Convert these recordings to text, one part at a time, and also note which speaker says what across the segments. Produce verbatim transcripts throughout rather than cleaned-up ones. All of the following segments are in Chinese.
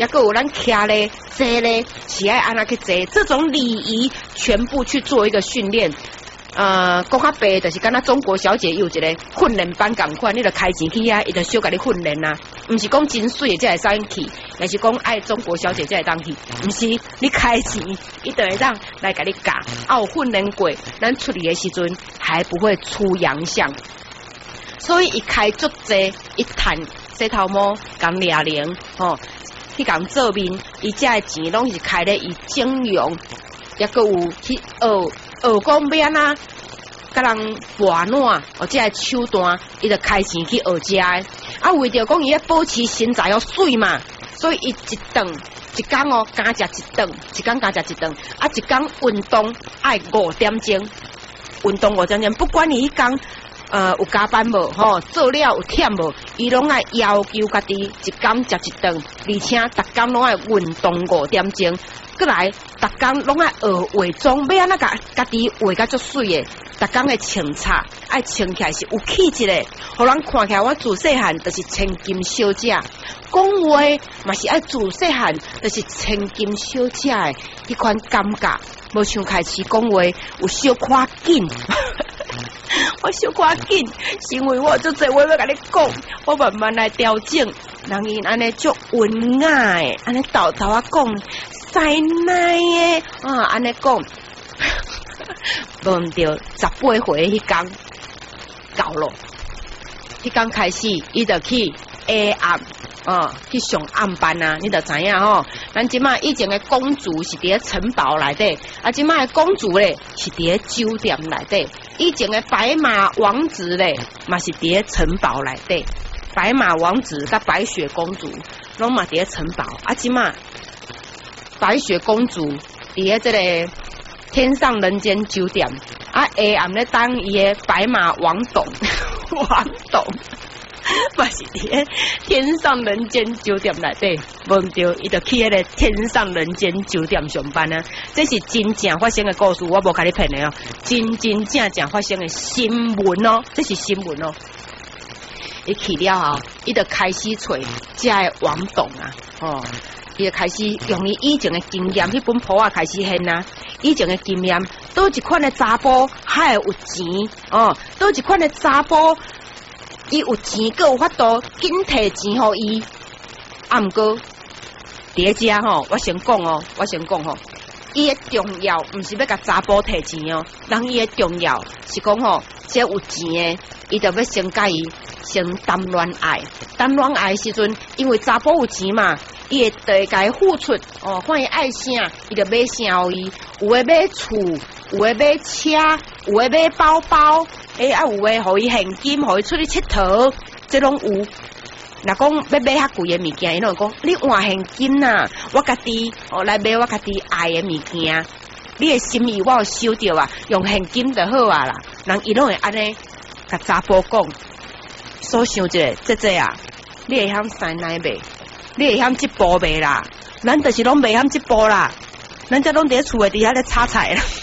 Speaker 1: 也个有咱徛咧、坐咧，是爱安那去坐，这种礼仪全部去做一个训练。呃，讲较白就是敢若中国小姐有一个训练班共款，你著开钱去啊，伊著小甲你训练啊，毋是讲真水才会使去，也是讲爱中国小姐才会当去，毋是你开钱，伊著会当来甲你教，啊有训练过，咱出嚟的时阵还不会出洋相，所以一开足济，一趁洗头毛、共掠零，吼、哦，去共做面，伊遮的钱拢是开咧伊整容，也个有去学。学讲要安那，甲人博暖，或者系手段，伊就开钱去学食的。啊，为着讲伊要保持身材要水嘛，所以伊一顿一天哦，加食一顿，一天加食一顿，啊，一天运动爱五点钟，运动五点钟，不管你迄天呃有加班无吼，做了有忝无，伊拢爱要求家己一天食一顿，而且逐天拢爱运动五点钟。过来，逐工拢爱学化妆，要安那甲家己化甲足水诶。逐工诶穿插，爱穿起来是有气质诶，互人看起来我自细汉就是千金小姐，讲话嘛是爱自细汉就是千金小姐诶，迄款感觉，无像开始讲话有小夸紧。我小夸紧，是因为我足侪话要甲你讲，我慢慢来调整，人因安尼足文雅诶，安尼豆豆啊讲。塞奶诶，啊，安尼讲，无毋对，十八岁迄天到咯，迄天开始，伊就去下暗，哦，去上暗班啊，你就知影吼。咱即马以前诶公主是伫咧城堡内底，啊，即马诶公主咧是伫咧酒店内底，以前诶白马王子咧嘛是伫咧城堡内底，白马王子甲白雪公主拢嘛伫咧城堡，啊，即马。白雪公主伫咧这个天上人间酒店，啊下暗咧当伊诶白马王董，王董，嘛是伫咧天上人间酒店内底，无毋对，伊就去迄个天上人间酒店上班啊！这是真正发生的故事，我无甲你骗的哦，真真正正发生的新闻哦，这是新闻哦。伊去了后，伊就开始找遮个王董啊，哦。伊就开始用伊以前的经验，迄本簿啊开始现啊。以前的经验，倒一款的查甫还会有钱哦，倒一款的查甫，伊有钱，佮有法度紧摕钱互伊。啊，毋过伫咧遮吼，我先讲哦，我先讲吼，伊的重要毋是要甲查甫摕钱哦，人伊的重要是讲吼，即有钱的，伊就要先甲伊先谈恋爱，谈恋爱时阵，因为查甫有钱嘛。伊会对家付出哦，看伊爱啥，伊就买啥互伊。有诶买厝，有诶买车，有诶买包包，诶啊有诶互伊现金，互伊出去佚佗，这拢有。若讲要买遐贵诶物件，伊拢讲你换现金呐、啊，我家己哦来买我家己爱诶物件，你诶心意我有收着啊，用现金就好啊啦。人伊拢会安尼甲查甫讲，所想一个，姐姐啊，你会晓生奶袂？你会晓即步袂啦？咱就是拢袂晓即步啦，咱则拢伫咧厝诶底下咧炒菜啦。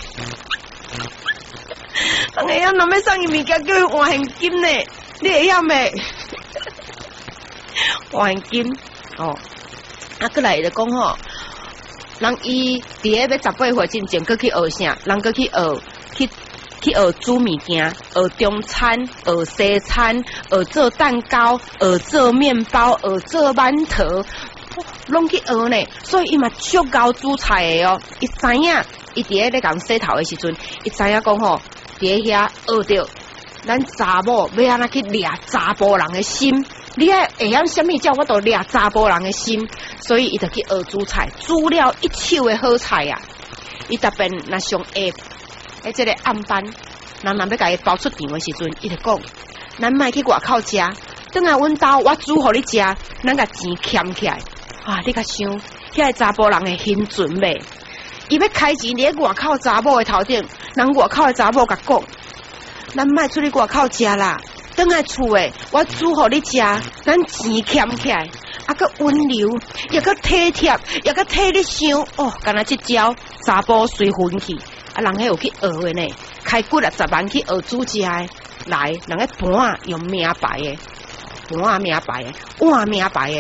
Speaker 1: 人会晓若要送伊物件，叫伊换现金呢？你会晓袂？换现金哦，啊，过来就讲吼，人伊伫咧要十八岁之前，佮去学啥？人佮去学去。去学煮物件，学中餐，学西餐，学做蛋糕，学做面包，学做馒头，拢去学呢。所以伊嘛足够煮菜的哦。伊知影，伊伫咧咧共洗头的时阵，伊知影讲吼，伫咧遐学着咱查某要安怎去掠查甫人的心。你爱会晓什么叫我都掠查甫人的心，所以伊就去学煮菜，煮了一手的好菜啊！伊特别若上下。喺这个暗班，人若要甲伊包出场的时阵，伊就讲：咱莫去外口食，等下阮兜我煮互你食，咱甲钱欠起来。啊，你甲想，遐个查甫人会心存袂？伊要开钱伫咧外口查某的头顶，人外口的查某甲讲：咱莫出去外口食啦，等下厝诶，我煮互你食，咱钱欠起来。啊，佮温柔，又佮体贴，又佮替你想。哦，干那即招，查甫随分去。啊，人迄有去学的呢，开几啊十万去学煮食的，来，人个盘啊用名牌的，盘啊名牌的，碗名牌的，啊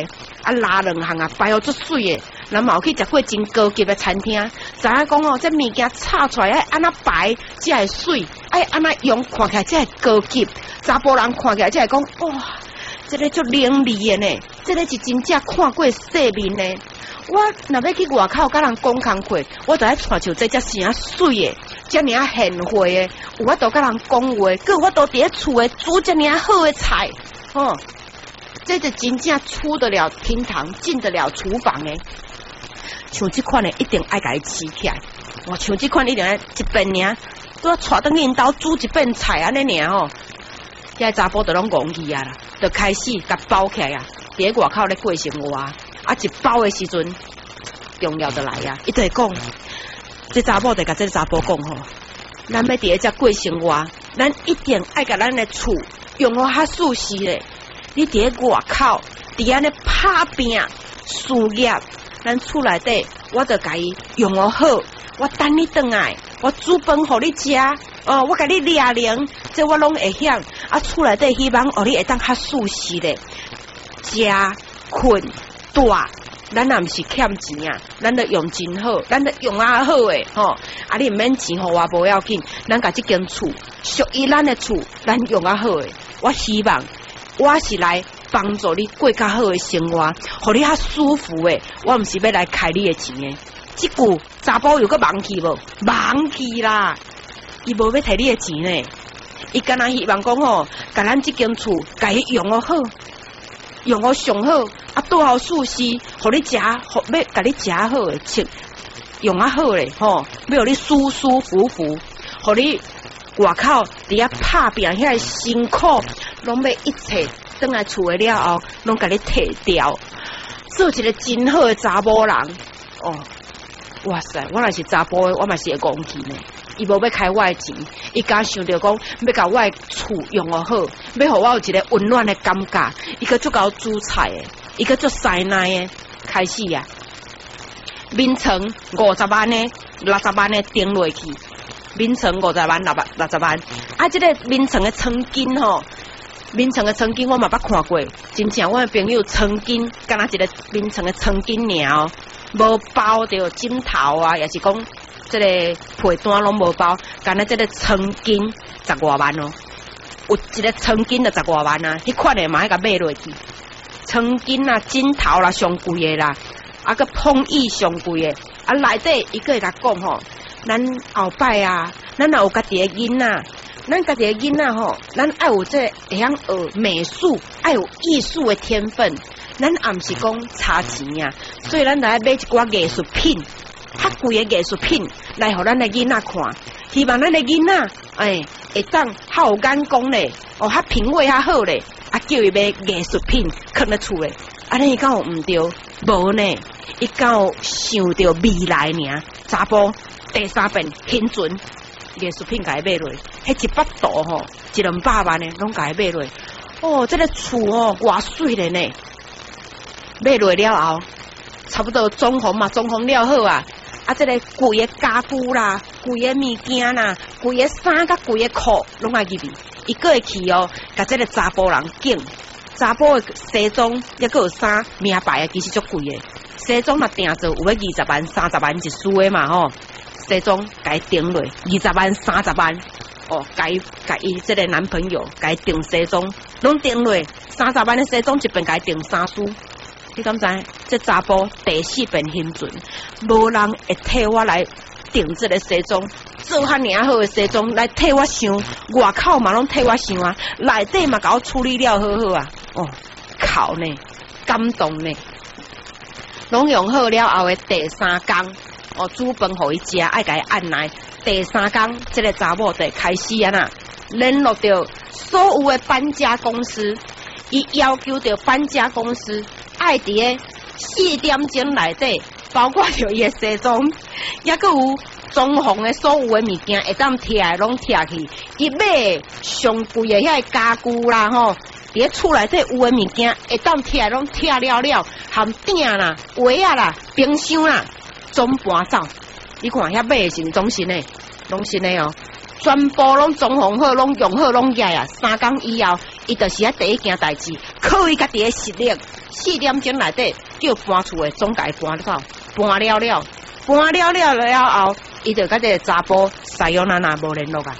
Speaker 1: 啊拉两项啊，摆好足水诶。咱嘛有去食过真高级的餐厅，知影讲哦，这物件炒出来爱安那摆才会水，爱安那用看起来才会高级。查甫人看起来才会讲哇，这个足伶俐的呢，这个是真正看过世面呢。我若要去外口甲人讲工课，我就爱穿像这只啥水的，遮尔啊贤惠的，有法度甲人讲话，佮有法度伫咧厝诶煮遮尔啊好的菜，哦，这就真正出得了厅堂，进得了厨房诶。像这款的一定爱甲伊饲起来，哇！像这款一定爱一遍尔，都要带倒去因兜煮一遍菜安尼尔吼。遐查甫就拢戆去啊啦，就开始甲包起来啊，伫咧外口咧过生活啊，啊一包的时阵，重要就来啊，伊就会讲，这查某就甲这查甫讲吼，咱要伫咧遮过生活，咱一定爱甲咱的厝用好较舒适咧。你伫咧外口，伫安尼拍拼事业。咱厝内底，我就甲伊用好好，我等你转来，我煮饭互你食，哦，我甲你掠零，这我拢会晓。啊，厝内底希望哦，你会当较舒适咧，食、困、住，咱也毋是欠钱啊，咱得用真好，咱得用啊好诶，吼、哦，啊你毋免钱互我无要紧，咱甲即间厝属于咱的厝，咱用啊好诶。我希望我是来。帮助你过较好的生活，互你较舒服诶。我毋是要来开你的钱诶。即句查甫又搁忘记无？忘记啦！伊无要摕你的钱呢。伊敢若希望讲吼，甲咱即间厝，甲伊用好好，用好上好，啊，拄好舒适，互你食，互要甲你食好诶，穿用啊好咧，吼，要互你舒舒服服，互你外口伫遐拍拼遐辛苦，拢要一切。等来厝诶了后，拢甲你摕掉，做一个真好诶查某人哦！哇塞，我若是查甫诶，我嘛是会讲气呢。伊无要开我诶钱，伊敢想着讲要甲我诶厝用好好，要互我有一个温暖诶感觉。伊个足够煮菜诶，伊个足塞奶诶，开始啊！面床五十万诶，六十万诶顶落去，面床五十万、六百六十万，啊，即、这个面床诶床巾吼。眠床的床巾我嘛捌看过，真正我的朋友床巾，敢若一个眠床的床巾尔哦，无包着枕头啊，也是讲这个被单拢无包，敢若这个床巾十外万哦，有一个床巾就十外万啊，迄款的嘛迄个买落去，床巾啦、枕头啦上贵的啦，啊个碰椅上贵的，啊内底伊个会甲讲吼，咱后摆啊，咱若有家己的囡仔。咱家己的囡仔吼，咱爱有这会晓学美术，爱有艺术的天分。咱也毋是讲差钱呀，所以咱来买一寡艺术品，较贵的艺术品来互咱的囡仔看。希望咱的囡仔，哎，会当较有眼光咧，哦，较品味较好咧，啊，叫伊买艺术品放咧厝咧。安尼伊敢有毋对？无呢，伊敢有想着未来尔？查甫第三遍很准。艺术品甲伊买落，迄一百度吼，一两百万呢，拢甲伊买落。哦，这个厝哦，偌水咧呢！买落了后，差不多装潢嘛，装潢了好啊。啊，这个贵的家具啦，贵的物件啦，贵的衫甲贵的裤，拢爱入去。伊个会去哦，甲这个查甫人拣，查甫的西装，抑个有衫，名牌的其实足贵的。西装嘛定做有要二十万、三十万一束的嘛吼。西装甲伊订落二十万、三十万，哦，甲伊甲伊这个男朋友甲伊订西装，拢订落三十万的西装一遍甲伊订三束。你敢知？这查甫第四遍很准，无人会替我来订这个西装，做遐尔好的西装来替我想，外口嘛拢替我想啊，内底嘛甲我处理了好好啊，哦，靠呢，感动呢，拢用好了后的第三天。哦，煮饭互伊食，爱甲伊按来。第三天，这个查某就开始啊呐，联络到所有的搬家公司，伊要求到搬家公司爱伫个四点钟内底，包括着伊的西装，也佮有装潢的所有的物件，会当摕来拢摕去。伊买上贵的遐个家具啦吼，伫咧厝内底有的物件，会当摕来拢摕了了，含鼎啦、鞋啊啦、冰箱啦。总搬走，你看遐买的是总新的，拢新的哦，全部拢装潢好，拢用好，拢野啊。三工以后，伊就是遐第一件代志， 靠伊家己的实力，四点钟内底叫搬厝的总该搬走，搬了了，搬了了了后，伊就甲这个查甫西洋娜娜无联络啊。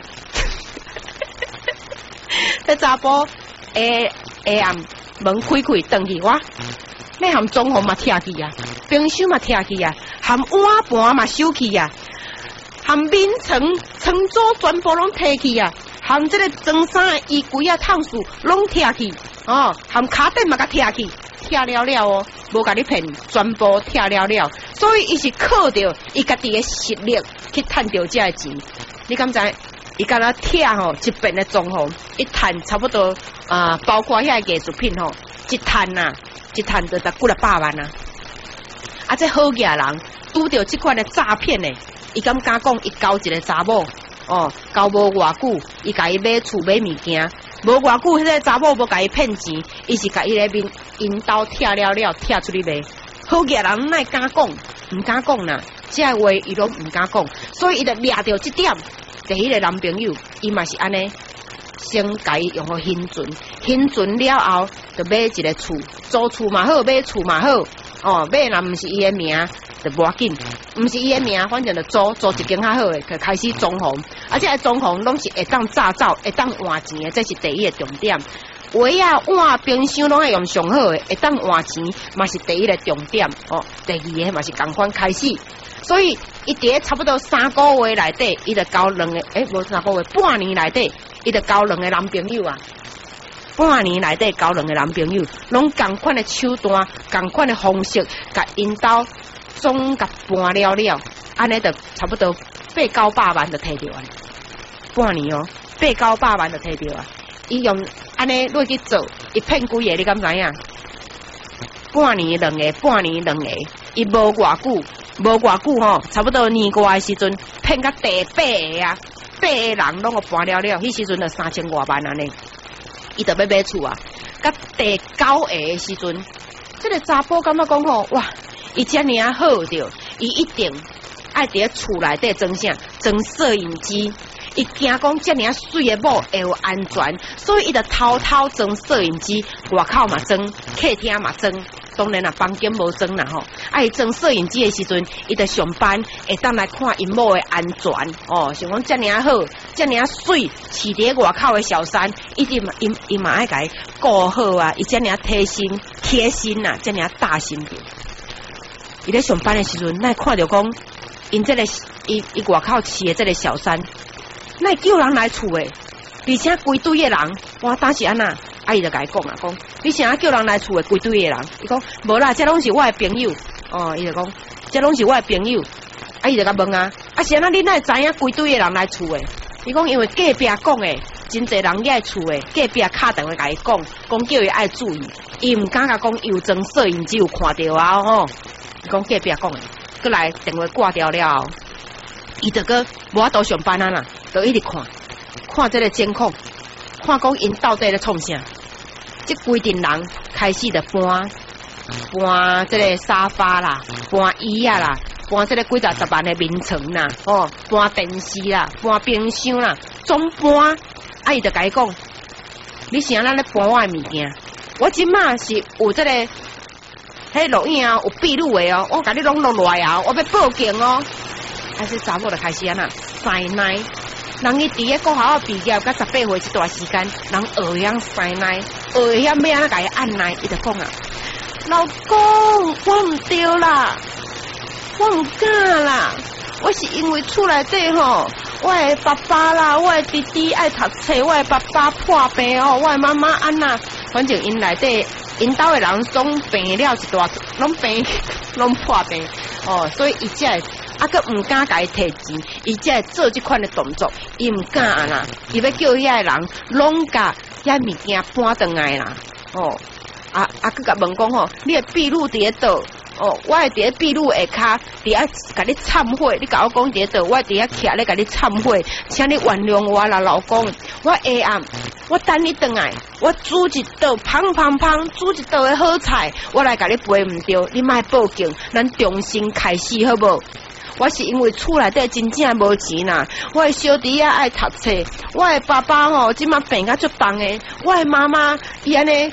Speaker 1: 这查甫下下暗门开开转去我，你含总红嘛听去啊，冰箱嘛听去啊，含碗盘嘛收去啊，含面床床组全部拢摕去啊，含这个装衫的衣柜啊烫树拢摕去哦，含卡垫嘛甲摕去，摕了了哦，无甲你骗，全部摕了了，所以伊是靠着伊家己的实力去赚到这个钱，你敢知？伊敢若拆吼一边的装潢，一摊差不多啊、呃，包括遐艺术品吼，一摊呐、啊，一摊就十几来百万啊！啊，这好嘢人拄着这款的诈骗呢，伊敢敢讲伊交一个查某哦，交无偌久，伊甲伊买厝买物件，无偌久，迄个查某无甲伊骗钱，伊是甲伊咧面引导拆了了，拆出去卖。好嘢人哪敢讲？唔敢讲啦，这话伊拢唔敢讲，所以伊就掠着这点。第一个男朋友，伊嘛是安尼，先甲伊用好现存，现存了后，就买一个厝，租厝嘛好，买厝嘛好，哦，买若毋是伊的名，就无要紧，毋是伊的名，反正就租租一间较好的，就开始装潢，而且装潢拢是会当炸造，会当换钱的，这是第一个重点。鞋啊、碗、冰箱拢爱用上好的，会当换钱，嘛是第一个重点。哦，第二个嘛是共款开始。所以，伊伫差不多三个月内底，伊就交两个，诶，无三个月，半年内底，伊就交两个男朋友啊。半年内底交两个男朋友，拢共款的手段，共款的方式，甲引导总甲搬了了，安尼就差不多八九百万就摕着啊。半年哦，八九百万就摕着啊。伊用安尼落去做，伊骗几个你敢知影？半年两个，半年两个，伊无偌久。无偌久吼，差不多年外的时阵，骗到第八个啊，八个人拢个搬了了，迄时阵就三千外万安尼，伊就要买厝啊。甲第九个的时阵，这个查甫感觉讲吼，哇，伊遮尔啊好着，伊一定爱伫咧厝内底装啥，装摄影机。伊惊讲遮尔啊水的某会有安全，所以伊就偷偷装摄影机，外口嘛装，客厅嘛装。当然啦，房间无装啦吼。啊，伊装摄影机的时阵，伊就上班会当来看因某的安全哦。想讲遮尔好，遮尔水，饲伫外口的小三，一定伊伊嘛爱甲伊顾好啊。伊遮尔贴心贴心呐，遮尔大心着。伊咧上班的时阵，那看着讲，因这个伊伊外口饲的这个小三，那叫人来厝的，而且规堆的人，我当时安那。啊，伊就甲伊讲啊，讲你啥叫人来厝的规堆的人？伊讲无啦，这拢是我的朋友。哦，伊就讲这拢是我的朋友。啊，伊就甲问啊，啊是安那你哪会知影规堆的人来厝的？伊讲因为隔壁讲的，真侪人来厝的，隔壁敲电话甲伊讲，讲叫伊爱注意，伊毋敢甲讲有装摄影机有看到啊吼。伊讲隔壁讲的，过来电话挂掉了，伊就个无法度上班啊啦，就一直看，看这个监控，看讲因到底咧创啥。即规定人开始就搬搬这个沙发啦，搬椅啊啦，搬这个几十十万的眠床啦，哦，搬电视啦，搬冰箱啦，总搬。啊，伊就甲伊讲，你是安怎咧搬我的物件？我即马是有这个，迄录影啊，有闭路的哦，我甲你拢录落来啊，我要报警哦。啊，这查某就开始安那塞奶。人伊伫咧国校毕业，甲十八岁一段时间，人学会晓塞奶，学会晓要安怎甲伊按奶，伊就讲啊，老公，我唔对啦，我唔敢啦，我是因为厝内底吼，我的爸爸啦，我的弟弟爱读册，我的爸爸破病哦，我的妈妈安那，反正因内底因兜的人总病了一大，拢病，拢破病哦，所以伊才。啊，佮唔敢甲伊摕钱，伊才会做即款的动作，伊唔敢啦，伊要叫遐人拢甲遐物件搬转来啦，哦，啊啊，佮甲问讲吼，你的秘鲁伫咧倒？哦，我会伫咧秘鲁下骹，伫遐甲你忏悔，你甲我讲伫咧倒，我伫遐徛咧甲你忏悔，请你原谅我啦，老公，我下暗，我等你转来，我煮一道胖胖胖，煮一道的好菜，我来甲你陪唔着，你莫报警，咱重新开始好无？我是因为厝内底真正无钱啦，我的小弟仔爱读册，我的爸爸吼即马病甲足重诶，我的妈妈伊安尼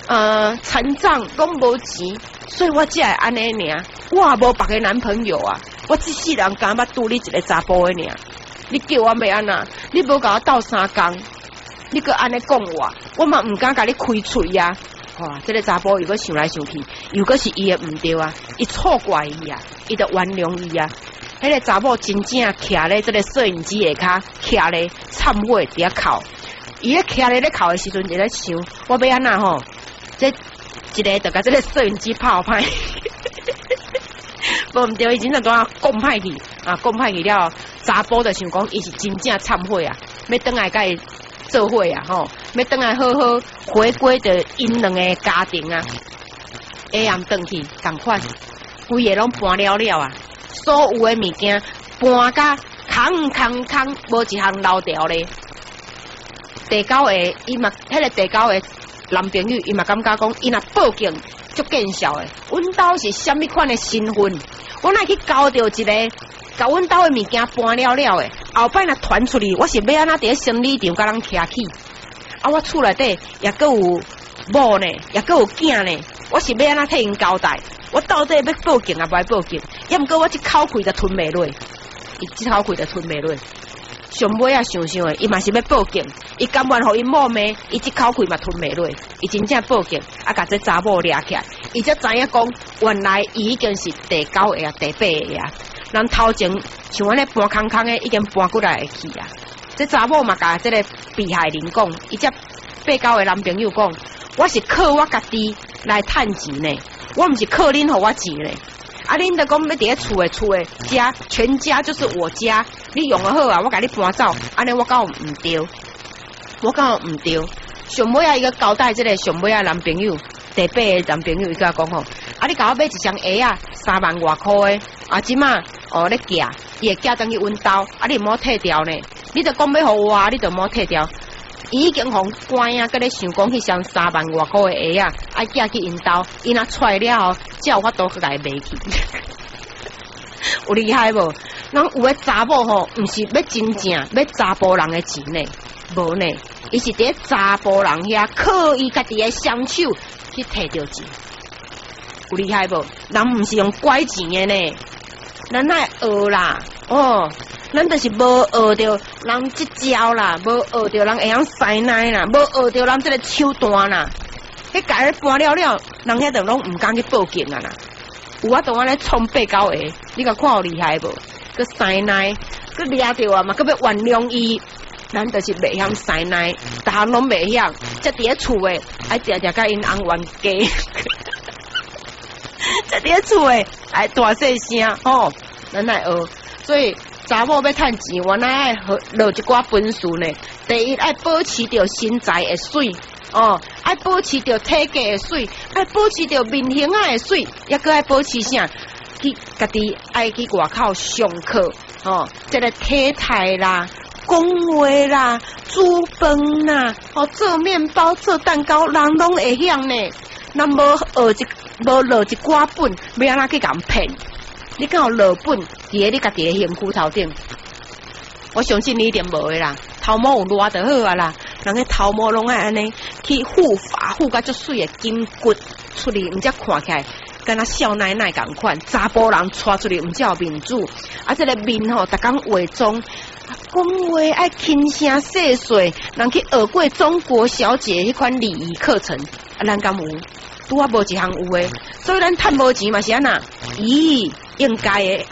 Speaker 1: 呃残障拢无钱，所以我才会安尼尔。我也无别个男朋友啊，我这世人敢捌拄你一个查甫的尔。你叫我要安那？你无甲我斗三工，你搁安尼讲我，我嘛唔敢甲你开嘴呀、啊。哇！这个查甫又搁想来想去，又搁是伊的唔对啊，伊错怪伊啊，伊就原谅伊啊。迄、那个查某真正徛咧，这个摄影机下骹徛咧，忏悔伫遐哭。伊咧徛咧咧哭的时阵，就咧想，我要安那吼？这一个就甲这个摄影机拍歹，无毋对，伊真正都啊讲歹去啊，讲歹去了。查甫就想讲，伊是真正忏悔啊，要倒来甲伊做伙啊，吼，要倒来好好回归着因两个家庭啊。下暗转去，共款，规个拢搬了了啊，所有的物件搬甲空空空，无一项留掉咧。第九个，伊嘛，迄个第九个男朋友，伊嘛感觉讲，伊若报警足见效的。阮兜是虾米款的身份？我若去交着一个。甲阮兜的物件搬了了诶，后摆若传出去，我是要安怎伫咧生理场甲人徛起？啊，我厝内底也阁有某呢，也阁有囝呢，我是要安怎替因交代？我到底要报警啊，不爱报警？也毋过我这口气就吞袂落，伊这口气就吞袂落。上尾啊，想想诶，伊嘛是要报警，伊甘愿互因某骂，伊这口气嘛吞袂落，伊真正报警，啊，甲这查某掠起来，伊才知影讲，原来伊已经是第九个啊，第八个啊。人头前像安尼搬空空的，已经搬过来会去啊！这查某嘛甲这个被害人讲，伊只八九个男朋友讲，我是靠我家己来趁钱呢，我毋是靠恁互我钱呢。啊，恁就讲要伫咧厝诶厝诶家，全家就是我家，你用得好啊，我甲你搬走，安尼我讲毋对，我讲毋对。上尾啊，伊个交代这个上尾啊男朋友。第八个男朋友伊甲讲吼，啊你甲我买一双鞋啊，三万外箍诶，啊即马哦咧寄，伊会寄转去阮兜，啊你毋好退掉呢，你著讲要互我，你著毋好退掉。伊已经互关啊，佮咧想讲迄双三万外箍诶鞋啊，啊寄去因兜，伊若出来了后，才有法度去甲伊卖去。有厉害无？人有诶查某吼，毋是要真正要查甫人诶钱呢，无呢，伊是伫咧查甫人遐靠伊家己诶双手。去摕到钱，有厉害无？人毋是用拐钱的呢，咱爱学啦，哦，咱就是无学着人即招啦，无学着人会晓塞奶啦，无学着人即个手段啦。迄家己搬了了，人遐就拢毋敢去报警啊啦。有法度安尼冲八九个，你甲看有厉害无？佮塞奶，佮掠着啊嘛，佮要原谅伊。咱就是袂晓塞奶，逐项拢袂晓，则伫咧厝诶，爱常常甲因翁冤家，则伫咧厝诶，爱大细声吼，咱来学。所以查某要趁钱，原来爱落一寡本事呢。第一，爱保持着身材会水哦，爱保持着体格会水，爱保持着面型啊会水，也搁爱保持啥？去家己爱去外口上课哦，即个体态啦。讲话啦，煮饭啦，哦，做面包、做蛋糕，人拢会晓呢。咱无学一，无落一寡本，要安怎去甲人骗？你敢有落本？伫咧你家己诶身躯头顶，我相信你一定无诶啦。头毛有捋就好啊啦，人个头毛拢爱安尼去护发，护甲足水诶筋骨出去，毋则看起来。跟他少奶奶共款，查甫人带出去毋才有面子，啊，这个面吼，逐工化妆，讲话爱轻声细碎，人去学过中国小姐迄款礼仪课程，啊，咱敢有？拄啊无一项有诶，所以咱趁无钱嘛是安那？咦，应该诶。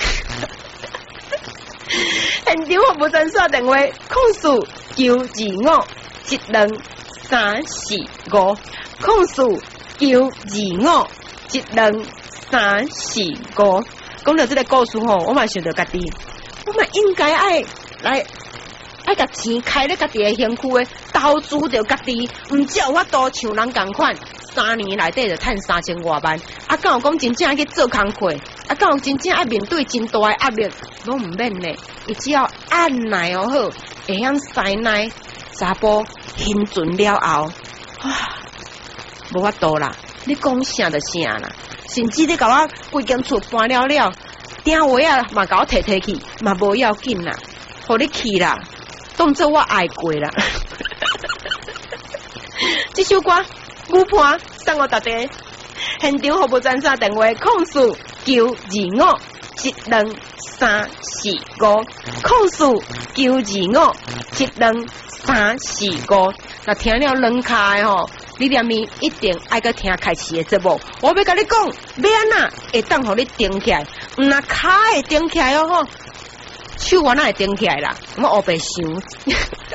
Speaker 1: 现场服务专线电话：控诉九二五一两三四五，控诉九二五。一两三四五，讲到这个故事吼，我嘛想到家己，我嘛应该爱来爱甲钱开咧家己诶身躯诶，投资着家己，毋只有法度像人共款，三年内底就趁三千外万，啊，敢有讲真正爱去做工课，啊，敢有真正爱面对真大诶压力，拢毋免咧，伊只要按耐哦好，会晓塞耐，查甫心存了后，啊，无法度啦。你讲啥就啥啦，甚至你甲我规间厝搬了了，顶话啊嘛甲我摕摕去，嘛无要紧啦，互你去啦，当做我爱过啦。这首歌，牛伴等我大家现场服务专线电话：控诉九二五七两三四五，控诉九二五七两三四五。那听了两卡的吼，你连面一定爱个听开始的节目。我要跟你讲，要安那会当互你顶起来，唔那卡会顶起来哦吼，手我那会顶起来啦，我黑白想。